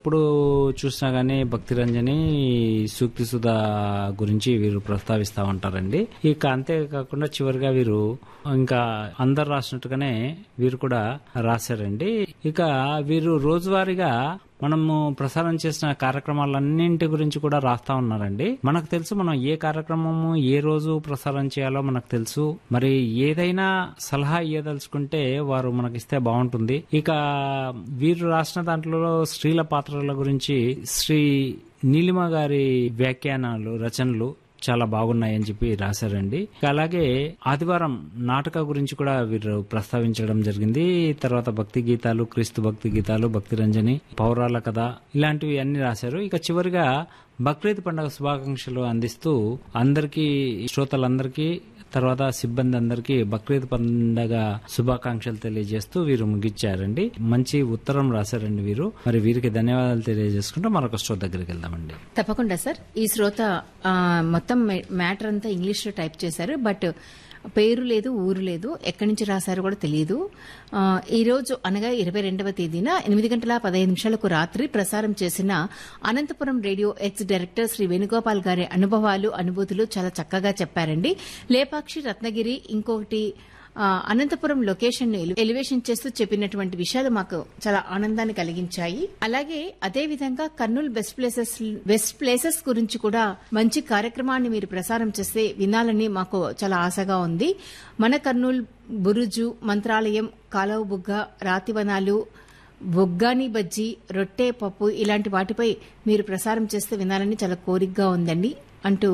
ఇప్పుడు చూసినా గానీ భక్తి రంజని, సూక్తి సుధా గురించి వీరు ప్రస్తావిస్తా ఉంటారండి. ఇక అంతేకాకుండా చివరిగా వీరు ఇంకా అందరు రాసినట్టుగానే వీరు కూడా రాశారండి. ఇక వీరు రోజువారీగా మనము ప్రసారం చేసిన కార్యక్రమాలన్నింటి గురించి కూడా రాస్తా ఉన్నారండి. మనకు తెలుసు మనం ఏ కార్యక్రమము ఏ రోజు ప్రసారం చేయాలో మనకు తెలుసు. మరి ఏదైనా సలహా ఇయ్యదలుచుకుంటే వారు మనకిస్తే బాగుంటుంది. ఇక వీరు రాసిన దాంట్లో స్త్రీల పాత్రల గురించి శ్రీ నీలిమ గారి వ్యాఖ్యానాలు, రచనలు చాలా బాగున్నాయని చెప్పి రాశారండి. అలాగే ఆదివారం నాటక గురించి కూడా వీరు ప్రస్తావించడం జరిగింది. తర్వాత భక్తి గీతాలు, క్రీస్తు భక్తి గీతాలు, భక్తి రంజని, పౌరాల కథ ఇలాంటివి అన్ని రాశారు. ఇక చివరిగా బక్రీద్ పండుగ శుభాకాంక్షలు అందిస్తూ అందరికీ, శ్రోతలందరికీ, తర్వాత సిబ్బంది అందరికీ బక్రీద్ పండుగ శుభాకాంక్షలు తెలియజేస్తూ వీరు ముగించారండి. మంచి ఉత్తరం రాశారండి వీరు. మరి వీరికి ధన్యవాదాలు తెలియజేసుకుంటూ మరొక శ్రోత దగ్గరికి వెళ్దామండి. తప్పకుండా సార్. ఈ శ్రోత మొత్తం మ్యాటర్ అంతా ఇంగ్లీష్ లో టైప్ చేశారు. బట్ పేరు లేదు, ఊరు లేదు, ఎక్కడి నుంచి రాశారు కూడా తెలియదు. ఈ రోజు అనగా 22వ తేదీన 8:15 రాత్రి ప్రసారం చేసిన Anantapuram radio X director Shri Venugopal గారి అనుభవాలు, అనుభూతులు చాలా చక్కగా చెప్పారండి. లేపాక్షి, రత్నగిరి, ఇంకొకటి అనంతపురం లొకేషన్ ను ఎలివేషన్ చేస్తూ చెప్పినటువంటి విషయాలు మాకు చాలా ఆనందాన్ని కలిగించాయి. అలాగే అదే విధంగా కర్నూలు బెస్ట్ ప్లేసెస్ గురించి కూడా మంచి కార్యక్రమాన్ని మీరు ప్రసారం చేస్తే వినాలని మాకు చాలా ఆశగా ఉంది. మన కర్నూలు బురుజు, మంత్రాలయం, కాలువ బుగ్గ, రాతివనాలు, బొగ్గాని బజ్జీ, రొట్టె పప్పు ఇలాంటి వాటిపై మీరు ప్రసారం చేస్తే వినాలని చాలా కోరికగా ఉందండి అంటూ,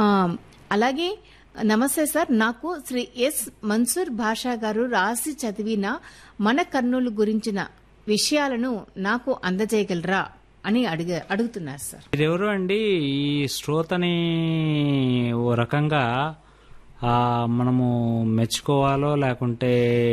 అలాగే నమస్తే సార్, నాకు శ్రీ ఎస్ మన్సూర్ భాషా గారు రాసి చదివిన మన కర్నూలు గురించిన విషయాలను నాకు అందజేయగలరా అని అడుగుతున్నారు సార్. మీరెవరు అండి? ఈ శ్రోతని ఓ రకంగా మనము మెచ్చుకోవాలో లేకుంటే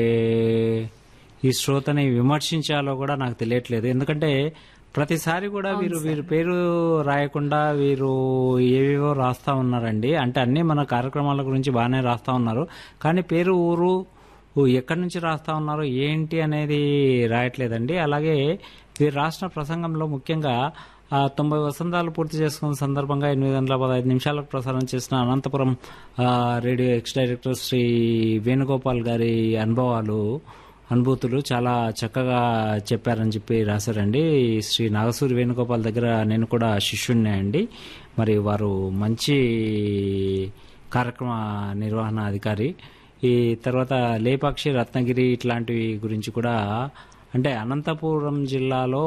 ఈ శ్రోతని విమర్శించాలో కూడా నాకు తెలియట్లేదు. ఎందుకంటే ప్రతిసారి కూడా వీరు పేరు రాయకుండా వీరు ఏవేవో రాస్తా ఉన్నారండి. అంటే అన్ని మన కార్యక్రమాల గురించి బాగానే రాస్తా ఉన్నారు, కానీ పేరు, ఊరు, ఎక్కడి నుంచి రాస్తా ఉన్నారు ఏంటి అనేది రాయట్లేదండి. అలాగే వీరు రాసిన ప్రసంగంలో ముఖ్యంగా 90 వసంతాలు పూర్తి చేసుకున్న సందర్భంగా 8:15 ప్రసారం చేసిన Anantapuram radio X director Shri Venugopal గారి అనుభూతులు చాలా చక్కగా చెప్పారని చెప్పి రాశారండి. శ్రీ నాగసూరి వేణుగోపాల్ దగ్గర నేను కూడా శిష్యుడినే అండి. మరి వారు మంచి కార్యక్రమ నిర్వహణ అధికారి. ఈ తర్వాత లేపాక్షి, రత్నగిరి ఇట్లాంటివి గురించి కూడా, అంటే అనంతపురం జిల్లాలో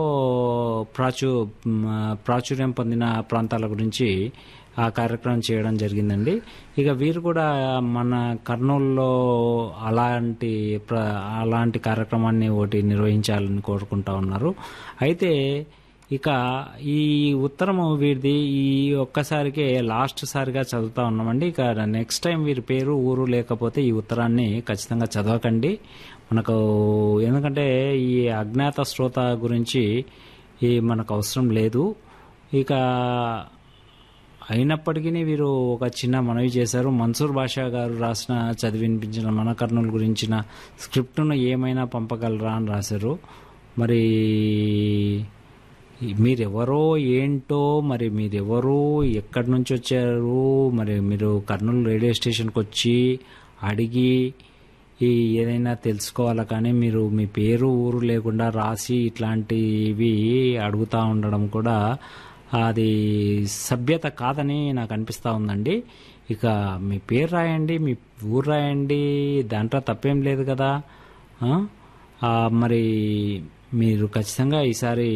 ప్రాచుర్యం పొందిన ప్రాంతాల గురించి ఆ కార్యక్రమం చేయడం జరిగిందండి. ఇక వీరు కూడా మన కర్నూలులో అలాంటి కార్యక్రమాన్ని ఒకటి నిర్వహించాలని కోరుకుంటా ఉన్నారు. అయితే ఇక ఈ ఉత్తరము వీరిది ఈ ఒక్కసారికే లాస్ట్ సారిగా చదువుతా ఉన్నామండి. ఇక నెక్స్ట్ టైం వీరి పేరు, ఊరు లేకపోతే ఈ ఉత్తరాన్ని ఖచ్చితంగా చదవకండి మనకు. ఎందుకంటే ఈ అజ్ఞాత శ్రోత గురించి మనకు అవసరం లేదు. ఇక అయినప్పటికీ వీరు ఒక చిన్న మనవి చేశారు. మన్సూర్ భాషా గారు రాసిన చదివినిపించిన మన కర్నూలు గురించిన స్క్రిప్ట్ను ఏమైనా పంపగలరా అని రాశారు. మరి మీరెవరో ఏంటో, మరి మీరెవరు, ఎక్కడి నుంచి వచ్చారు, మరి మీరు కర్నూలు రేడియో స్టేషన్కి వచ్చి అడిగి ఏదైనా తెలుసుకోవాలా, కానీ మీరు మీ పేరు, ఊరు లేకుండా రాసి ఇట్లాంటివి అడుగుతూ ఉండడం కూడా అది సభ్యత కాదని నాకు అనిపిస్తూ ఉందండి. ఇక మీ పేరు రాయండి, మీ ఊరు రాయండి, దాంట్లో తప్పేం లేదు కదా. మరి మీరు ఖచ్చితంగా ఈసారి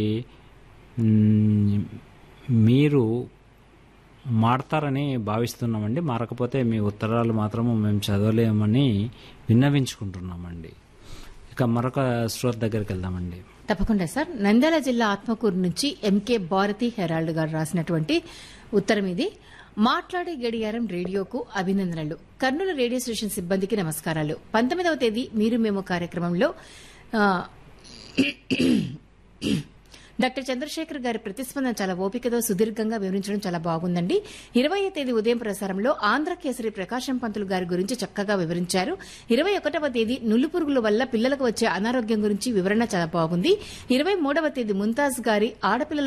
మీరు మారతారని భావిస్తున్నామండి. మారకపోతే మీ ఉత్తరాలు మాత్రము మేము చదవలేమని విన్నవించుకుంటున్నామండి. ఇక మరొక శ్రోత దగ్గరికి వెళ్దామండి. తప్పకుండా సార్. నంద్యాల జిల్లా ఆత్మకూరు నుంచి ఎంకే భారతి హెరాల్డ్ గారు రాసినటువంటి ఉత్తరం ఇది. మాట్లాడే గడియారం రేడియోకు అభినందనలు. కర్నూలు రేడియో స్టేషన్ సిబ్బందికి నమస్కారాలు. 19వ తేదీ మీరు మేము కార్యక్రమంలో డాక్టర్ చంద్రశేఖర్ గారి ప్రతిస్పందన చాలా ఓపికతో సుదీర్ఘంగా వివరించడం చాలా బాగుందండి. 20వ తేదీ ఉదయం ప్రసారంలో ఆంధ్ర కేసరి ప్రకాశం పంతులు గారి గురించి చక్కగా వివరించారు. 21వ తేదీ నులిపురుగుల వల్ల పిల్లలకు వచ్చే అనారోగ్యం గురించి వివరణ చాలా బాగుంది. 23వ తేదీ ముంతాజ్ గారి ఆడపిల్లల